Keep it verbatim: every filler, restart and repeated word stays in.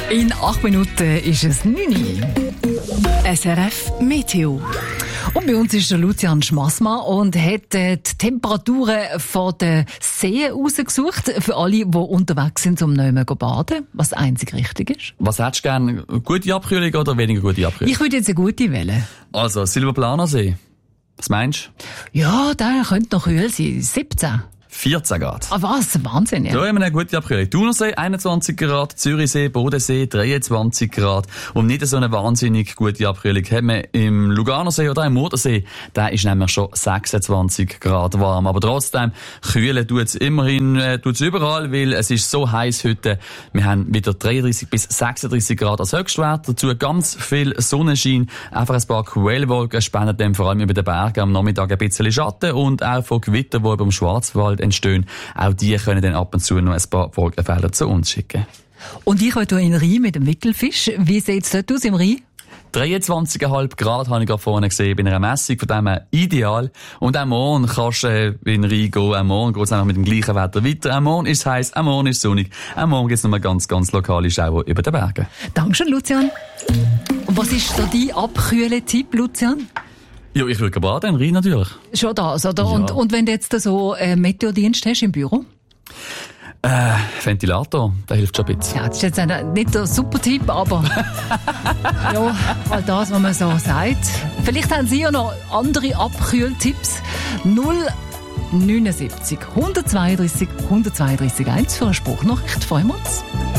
In acht Minuten ist es neun Uhr. S R F Meteo. Und bei uns ist der Lucian Schmassmann und hat die Temperaturen von den Seen rausgesucht. Für alle, die unterwegs sind, um nicht mehr zu baden, was einzig richtig ist. Was hättest du gerne? Gute Abkühlung oder weniger gute Abkühlung? Ich würde jetzt eine gute wählen. Also, Silberplaner See. Was meinst du? Ja, der könnte noch kühl sein. siebzehn. vierzehn Grad. Ah, was? Wahnsinn, ja. Da haben wir eine gute Abkühlung. Thunersee einundzwanzig Grad, Zürichsee, Bodensee dreiundzwanzig Grad. Und nicht so eine wahnsinnig gute Abkühlung haben wir im Luganersee oder im Modersee. Da ist nämlich schon sechsundzwanzig Grad warm. Aber trotzdem, kühlen tut's immerhin, äh, tut's überall, weil es ist so heiß heute. Wir haben wieder dreiunddreissig bis sechsunddreissig Grad als Höchstwert. Dazu ganz viel Sonnenschein. Einfach ein paar Quellwolken spenden dem vor allem über den Bergen am Nachmittag ein bisschen Schatten und auch von Gewitter, die über dem Schwarzwald entstehen. Auch die können dann ab und zu noch ein paar Wolkenfelder zu uns schicken. Und ich heute in den Rhein mit dem Wickelfisch. Wie sieht es dort aus im Rhein? dreiundzwanzig Komma fünf Grad habe ich gerade vorne gesehen bei einer Messung, von dem her ideal. Und auch morgen kannst du äh, in den Rhein gehen. Auch morgen geht es einfach mit dem gleichen Wetter weiter. Auch morgen ist es heiß, auch morgen ist es sonnig. Auch morgen gibt es nochmal ganz, ganz lokale Schauer über den Bergen. Dankeschön, Lucian. Und was ist da dein Abkühlen-Tipp, Lucian? Ja, ich würde baden, im Rhein natürlich. Schon das, oder? Ja. Und, und wenn du jetzt so einen Meteodienst hast im Büro? Äh, Ventilator, der hilft schon ein bisschen. Ja, das ist jetzt ein, nicht der super Tipp, aber ja, all das, was man so sagt. Vielleicht haben Sie ja noch andere Abkühltipps. null neun sieben eins eins zwei drei eins zwei drei eins für eine Spruchnachricht. Freuen wir uns.